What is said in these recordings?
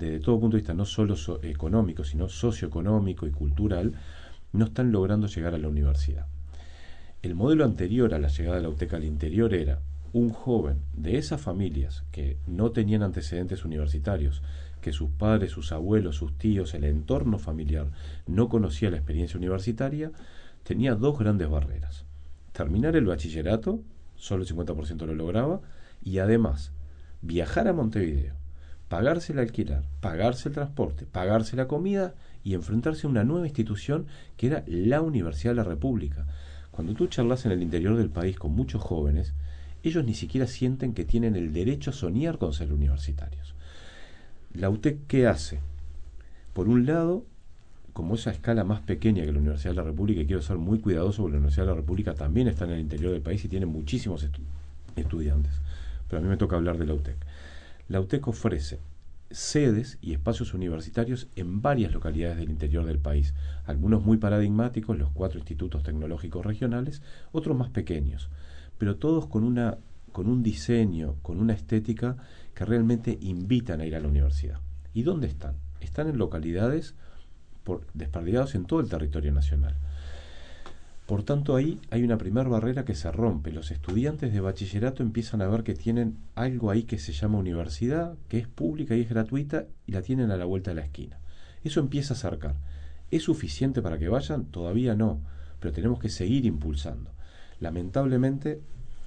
desde todo punto de vista no solo económico, sino socioeconómico y cultural, no están logrando llegar a la universidad. El modelo anterior a la llegada de la UTEC al interior era un joven de esas familias que no tenían antecedentes universitarios, que sus padres, sus abuelos, sus tíos, el entorno familiar no conocía la experiencia universitaria, tenía dos grandes barreras. Terminar el bachillerato, solo el 50% lo lograba, y además viajar a Montevideo, pagarse el alquiler, pagarse el transporte, pagarse la comida y enfrentarse a una nueva institución que era la Universidad de la República. Cuando tú charlas en el interior del país con muchos jóvenes, ellos ni siquiera sienten que tienen el derecho a soñar con ser universitarios. La UTEC, ¿qué hace? Por un lado, como esa escala más pequeña que la Universidad de la República, y quiero ser muy cuidadoso porque la Universidad de la República también está en el interior del país y tiene muchísimos estudiantes, pero a mí me toca hablar de la UTEC. La UTEC ofrece sedes y espacios universitarios en varias localidades del interior del país, algunos muy paradigmáticos, los 4 institutos tecnológicos regionales, otros más pequeños, pero todos con un diseño, con una estética que realmente invitan a ir a la universidad. ¿Y dónde están? Están en localidades desperdigados en todo el territorio nacional. Por tanto, ahí hay una primera barrera que se rompe. Los estudiantes de bachillerato empiezan a ver que tienen algo ahí que se llama universidad, que es pública y es gratuita, y la tienen a la vuelta de la esquina. Eso empieza a acercar. ¿Es suficiente para que vayan? Todavía no, pero tenemos que seguir impulsando. Lamentablemente,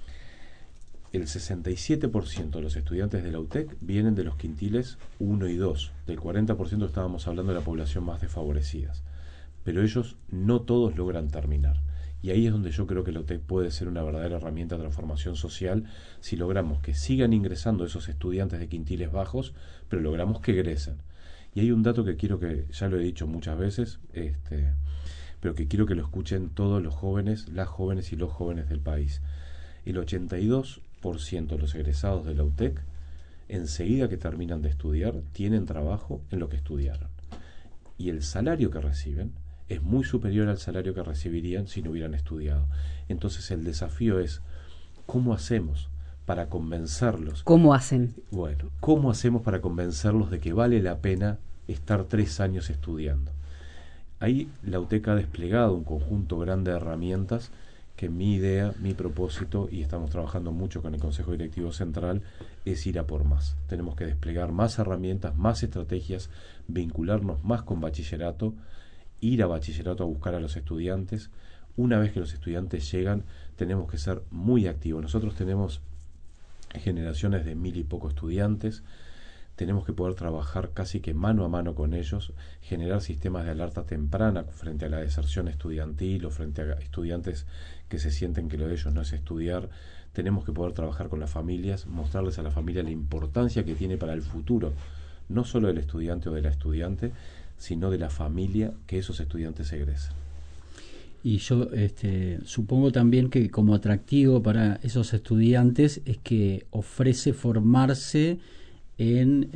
el 67% de los estudiantes de la UTEC vienen de los quintiles 1 y 2. Del 40% estábamos hablando de la población más desfavorecidas. Pero ellos no todos logran terminar. Y ahí es donde yo creo que la UTEC puede ser una verdadera herramienta de transformación social si logramos que sigan ingresando esos estudiantes de quintiles bajos, pero logramos que egresen. Y hay un dato que quiero que, ya lo he dicho muchas veces, pero que quiero que lo escuchen todos los jóvenes, las jóvenes y los jóvenes del país. El 82% de los egresados de la UTEC, enseguida que terminan de estudiar, tienen trabajo en lo que estudiaron. Y el salario que reciben es muy superior al salario que recibirían si no hubieran estudiado. Entonces el desafío es, ¿cómo hacemos para convencerlos? ¿Cómo hacen? Bueno, ¿cómo hacemos para convencerlos de que vale la pena estar 3 años estudiando? Ahí la UTEC ha desplegado un conjunto grande de herramientas que mi idea, mi propósito, y estamos trabajando mucho con el Consejo Directivo Central, es ir a por más. Tenemos que desplegar más herramientas, más estrategias, vincularnos más con bachillerato, ir a bachillerato a buscar a los estudiantes. Una vez que los estudiantes llegan, tenemos que ser muy activos. Nosotros tenemos generaciones de 1000 y poco estudiantes, tenemos que poder trabajar casi que mano a mano con ellos, generar sistemas de alerta temprana frente a la deserción estudiantil o frente a estudiantes que se sienten que lo de ellos no es estudiar. Tenemos que poder trabajar con las familias, mostrarles a la familia la importancia que tiene para el futuro, no solo del estudiante o de la estudiante, sino de la familia que esos estudiantes egresen. Y yo supongo también que como atractivo para esos estudiantes es que ofrece formarse en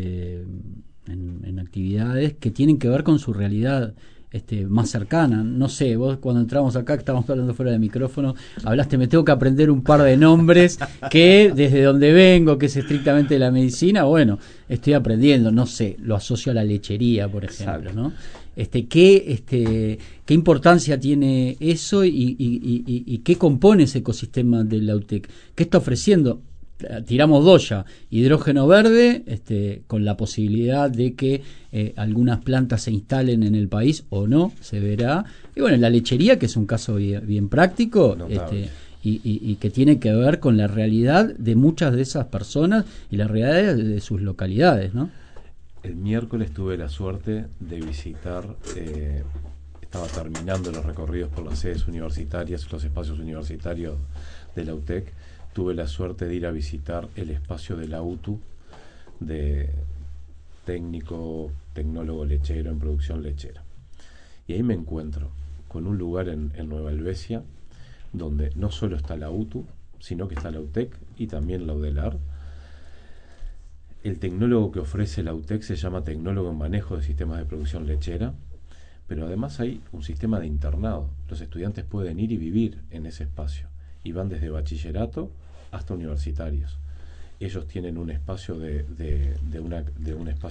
actividades que tienen que ver con su realidad más cercana. No sé, vos cuando entramos acá, que estábamos hablando fuera de micrófono, hablaste, me tengo que aprender un par de nombres que desde donde vengo, que es estrictamente la medicina, bueno, estoy aprendiendo, no sé, lo asocio a la lechería, por ejemplo, ¿no? ¿Qué importancia tiene eso y qué compone ese ecosistema de la UTEC? ¿Qué está ofreciendo? Tiramos dos ya, hidrógeno verde, con la posibilidad de que algunas plantas se instalen en el país o no, se verá. Y bueno, la lechería, que es un caso bien práctico, y que tiene que ver con la realidad de muchas de esas personas y la realidad de sus localidades, ¿no? El miércoles tuve la suerte de visitar, estaba terminando los recorridos por las sedes universitarias, los espacios universitarios de la UTEC. Tuve la suerte de ir a visitar el espacio de la UTU, de tecnólogo lechero en producción lechera. Y ahí me encuentro con un lugar en Nueva Helvecia, donde no solo está la UTU, sino que está la UTEC y también la UDELAR. El tecnólogo que ofrece la UTEC se llama tecnólogo en manejo de sistemas de producción lechera, pero además hay un sistema de internado. Los estudiantes pueden ir y vivir en ese espacio, y van desde bachillerato hasta universitarios. Ellos tienen un espacio de un espacio